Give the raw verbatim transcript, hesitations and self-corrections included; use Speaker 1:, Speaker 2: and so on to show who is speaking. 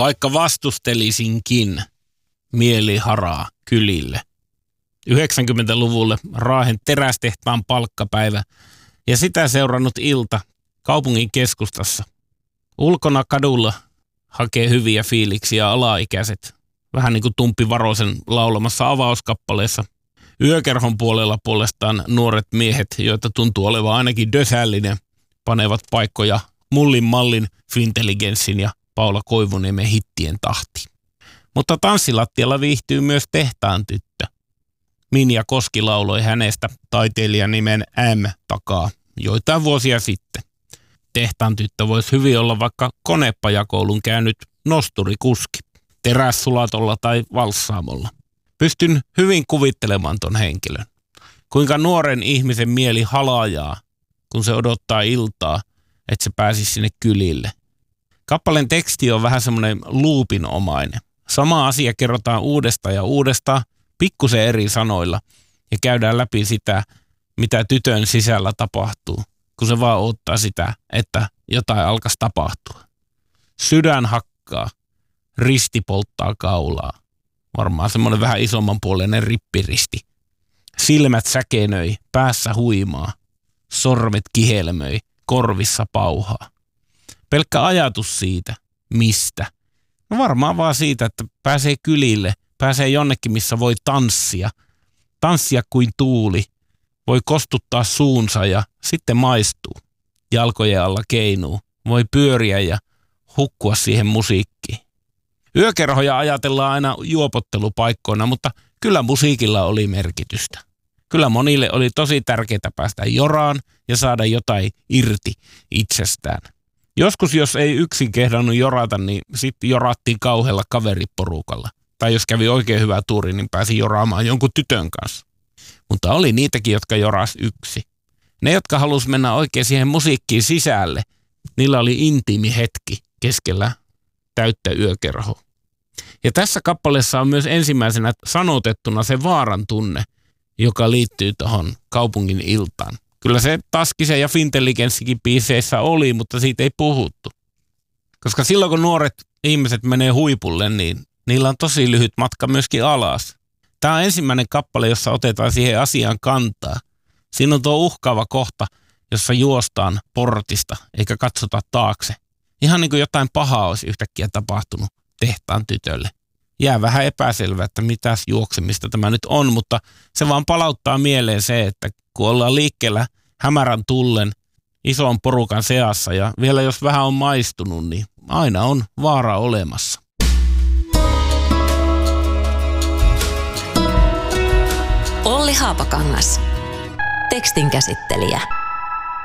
Speaker 1: Vaikka vastustelisinkin, mieli haraa kylille. yhdeksänkymmentäluvulle Raahen terästehtaan palkkapäivä ja sitä seurannut ilta kaupungin keskustassa. Ulkona kadulla hakee hyviä fiiliksiä alaikäiset. Vähän niin kuin Tumppi Varosen laulamassa avauskappaleessa. Yökerhon puolella puolestaan nuoret miehet, joita tuntuu olevan ainakin dösällinen, panevat paikkoja Mullin Mallin, Fintelligenssin ja Paula Koivuniemen hittien tahtiin. Mutta tanssilattialla viihtyy myös tehtaan tyttö. Minja Koski lauloi hänestä taiteilijan nimen M takaa joitain vuosia sitten. Tehtaan tyttö voisi hyvin olla vaikka konepajakoulun käynyt nosturikuski, terässulatolla tai valssaamolla. Pystyn hyvin kuvittelemaan ton henkilön. Kuinka nuoren ihmisen mieli halajaa, kun se odottaa iltaa, että se pääsisi sinne kylille. Kappaleen teksti on vähän semmoinen loopinomainen. Sama asia kerrotaan uudestaan ja uudestaan, pikkusen eri sanoilla, ja käydään läpi sitä, mitä tytön sisällä tapahtuu, kun se vaan odottaa sitä, että jotain alkaisi tapahtua. Sydän hakkaa, risti polttaa kaulaa. Varmaan semmoinen vähän isommanpuoleinen rippiristi. Silmät säkenöi, päässä huimaa, sormet kihelmöi, korvissa pauhaa. Pelkkä ajatus siitä, mistä. No varmaan vaan siitä, että pääsee kylille, pääsee jonnekin, missä voi tanssia. Tanssia kuin tuuli, voi kostuttaa suunsa ja sitten maistuu. Jalkojen alla keinuu, voi pyöriä ja hukkua siihen musiikkiin. Yökerhoja ajatellaan aina juopottelupaikkoina, mutta kyllä musiikilla oli merkitystä. Kyllä monille oli tosi tärkeää päästä joraan ja saada jotain irti itsestään. Joskus, jos ei yksin kehdannut jorata, niin sitten jorattiin kauhealla kaveriporukalla. Tai jos kävi oikein hyvä tuuri, niin pääsi joraamaan jonkun tytön kanssa. Mutta oli niitäkin, jotka joras yksi. Ne, jotka halusi mennä oikein siihen musiikkiin sisälle, niillä oli intiimi hetki keskellä täyttä yökerhoa. Ja tässä kappaleessa on myös ensimmäisenä sanotettuna se vaaran tunne, joka liittyy tuohon kaupungin iltaan. Kyllä se Taskisen ja Fintelligenssikin biiseissä oli, mutta siitä ei puhuttu. Koska silloin kun nuoret ihmiset menee huipulle, niin niillä on tosi lyhyt matka myöskin alas. Tämä on ensimmäinen kappale, jossa otetaan siihen asiaan kantaa. Siinä on tuo uhkaava kohta, jossa juostaan portista eikä katsota taakse. Ihan niin kuin jotain pahaa olisi yhtäkkiä tapahtunut tehtaan tytölle. Jää vähän epäselvää, että mitäs juoksemista tämä nyt on, mutta se vaan palauttaa mieleen se, että kun ollaan liikkeellä hämärän tullen ison porukan seassa ja vielä jos vähän on maistunut, niin aina on vaara olemassa.
Speaker 2: Olli Haapakangas, tekstin käsittelijä.